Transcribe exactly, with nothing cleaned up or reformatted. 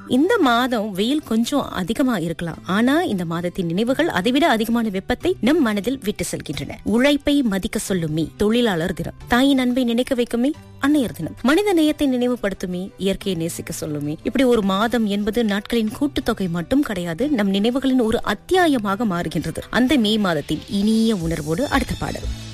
இந்த மாதம் வெயில் கொஞ்சம் அதிகமா இருக்கலாம், ஆனா இந்த மாதத்தின் நினைவுகள் அதைவிட அதிகமான வெப்பத்தை நம் மனதில் விட்டு செல்கின்றன. உழைப்பை மதிக்க சொல்லுமே தொழிலாளர் தினம், தாயின் அன்பை நினைக்க வைக்குமே அன்னையர் தினம், மனித நேயத்தை நினைவுபடுத்துமே இயற்கையை நேசிக்க சொல்லுமே. இப்படி ஒரு மாதம் என்பது நாட்களின் கூட்டுத்தொகை மட்டும் கிடையாது, நம் நினைவுகளின் ஒரு அத்தியாயமாக மாறுகின்றது. அந்த மே மாதத்தின் இனிய உணர்வோடு அடுத்த பாடல்.